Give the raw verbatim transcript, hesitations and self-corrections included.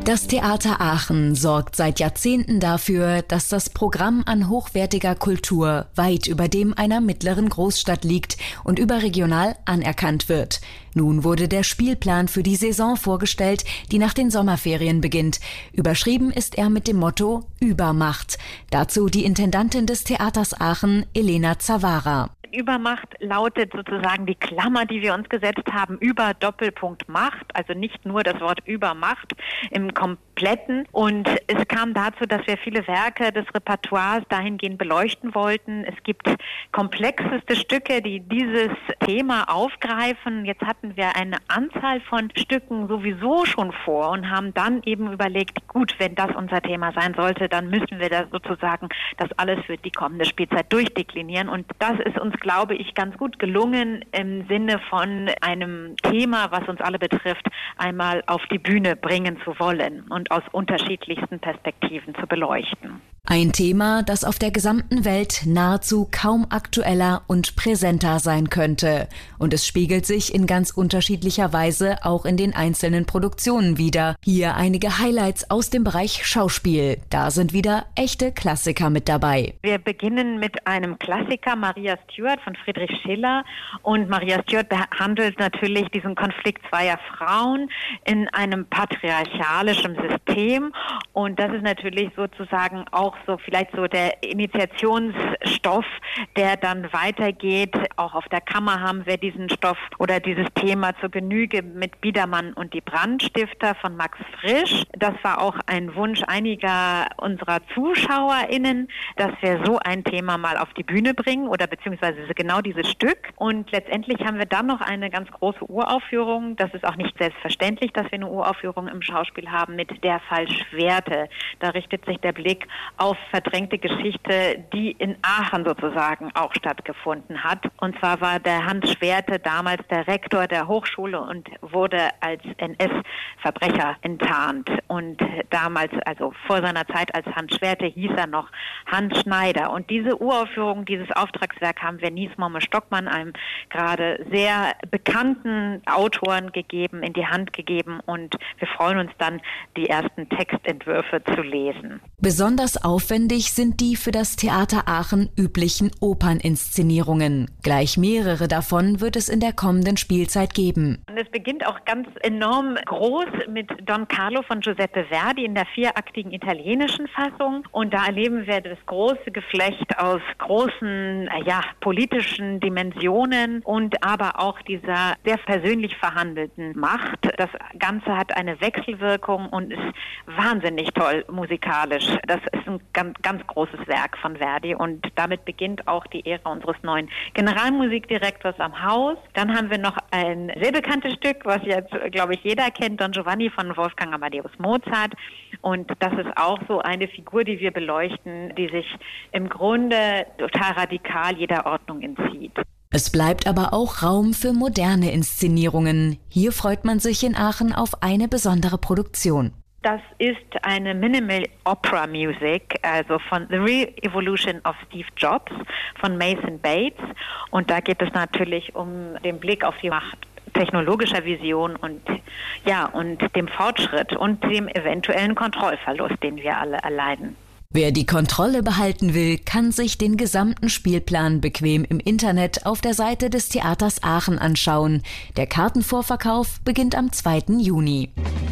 Das Theater Aachen sorgt seit Jahrzehnten dafür, dass das Programm an hochwertiger Kultur weit über dem einer mittleren Großstadt liegt und überregional anerkannt wird. Nun wurde der Spielplan für die Saison vorgestellt, die nach den Sommerferien beginnt. Überschrieben ist er mit dem Motto Übermacht. Dazu die Intendantin des Theaters Aachen, Elena Zawara. Übermacht lautet sozusagen die Klammer, die wir uns gesetzt haben, über Doppelpunkt Macht, also nicht nur das Wort Übermacht im Kompletten. Und es kam dazu, dass wir viele Werke des Repertoires dahingehend beleuchten wollten. Es gibt komplexeste Stücke, die dieses Thema aufgreifen. Jetzt hatten wir eine Anzahl von Stücken sowieso schon vor und haben dann eben überlegt, gut, wenn das unser Thema sein sollte, dann müssen wir da sozusagen das alles für die kommende Spielzeit durchdeklinieren. Und das ist uns, glaube ich, ganz gut gelungen, im Sinne von einem Thema, was uns alle betrifft, einmal auf die Bühne bringen zu wollen und aus unterschiedlichsten Perspektiven zu beleuchten. Ein Thema, das auf der gesamten Welt nahezu kaum aktueller und präsenter sein könnte. Und es spiegelt sich in ganz unterschiedlicher Weise auch in den einzelnen Produktionen wider. Hier einige Highlights aus dem Bereich Schauspiel. Da sind wieder echte Klassiker mit dabei. Wir beginnen mit einem Klassiker, Maria Stuart von Friedrich Schiller. Und Maria Stuart behandelt natürlich diesen Konflikt zweier Frauen in einem patriarchalischen System. Und das ist natürlich sozusagen auch so vielleicht so der Initiationsstoff, der dann weitergeht. Auch auf der Kammer haben wir diesen Stoff oder dieses Thema zur Genüge mit Biedermann und die Brandstifter von Max Frisch. Das war auch ein Wunsch einiger unserer ZuschauerInnen, dass wir so ein Thema mal auf die Bühne bringen oder beziehungsweise genau dieses Stück. Und letztendlich haben wir dann noch eine ganz große Uraufführung. Das ist auch nicht selbstverständlich, dass wir eine Uraufführung im Schauspiel haben mit Der Fall Schwerte. Da richtet sich der Blick auf verdrängte Geschichte, die in Aachen sozusagen auch stattgefunden hat. Und zwar war der Hans Schwerte damals der Rektor der Hochschule und wurde als N S-Verbrecher enttarnt. Und damals, also vor seiner Zeit als Hans Schwerte, hieß er noch Hans Schneider. Und diese Uraufführung, dieses Auftragswerk haben wir Nies Momme-Stockmann, einem gerade sehr bekannten Autoren gegeben, in die Hand gegeben. Und wir freuen uns dann, die ersten Textentwürfe zu lesen. Besonders aufwendig sind die für das Theater Aachen üblichen Operninszenierungen. Gleich mehrere davon wird es in der kommenden Spielzeit geben. Und es beginnt auch ganz enorm groß mit Don Carlo von Giuseppe Verdi in der vieraktigen italienischen Fassung. Und da erleben wir das große Geflecht aus großen, ja, politischen Dimensionen und aber auch dieser sehr persönlich verhandelten Macht. Das Ganze hat eine Wechselwirkung und ist wahnsinnig toll musikalisch. Das ist ein ganz, ganz großes Werk von Verdi und damit beginnt auch die Ära unseres neuen Generalmusikdirektors am Haus. Dann haben wir noch ein sehr bekanntes Stück, was jetzt, glaube ich, jeder kennt, Don Giovanni von Wolfgang Amadeus Mozart. Und das ist auch so eine Figur, die wir beleuchten, die sich im Grunde total radikal jeder Ordnung entzieht. Es bleibt aber auch Raum für moderne Inszenierungen. Hier freut man sich in Aachen auf eine besondere Produktion. Das ist eine Minimal Opera Music, also von The Re-Evolution of Steve Jobs von Mason Bates. Und da geht es natürlich um den Blick auf die Macht technologischer Vision und ja und dem Fortschritt und dem eventuellen Kontrollverlust, den wir alle erleiden. Wer die Kontrolle behalten will, kann sich den gesamten Spielplan bequem im Internet auf der Seite des Theaters Aachen anschauen. Der Kartenvorverkauf beginnt am zweiten Juni.